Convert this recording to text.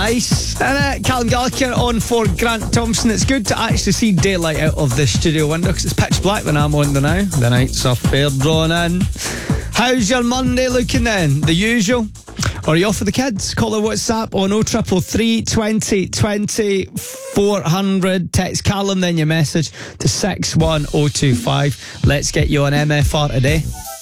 Nice. And Callum Gallagher on for Grant Thompson. It's good to actually see daylight out of the studio window because it's pitch black when I'm on there now. The nights are fair drawn in. How's your Monday looking then? The usual? Or are you off with the kids? Call the WhatsApp on 0333 20 20 400. Text Callum then your message to 61025. Let's get you on MFR today.